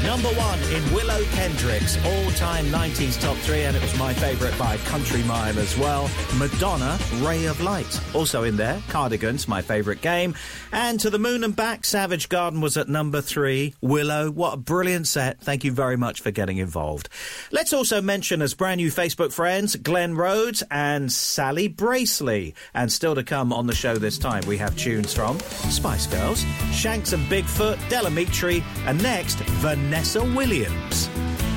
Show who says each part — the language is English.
Speaker 1: Number 1 in Willow Kendrick's all-time 90s top 3, and it was my favourite by Country Mile as well. Madonna, Ray of Light. Also in there, Cardigans, my favourite game. And To the Moon and Back, Savage Garden was at number 3. Willow, what a brilliant set. Thank you very much for getting involved. Let's also mention as brand new Facebook friends, Glenn Rhodes and Sally Bracely. And still to come on the show this time, we have tunes from Spice Girls, Shanks and Bigfoot, Delamitri, and next, Vanessa Williams.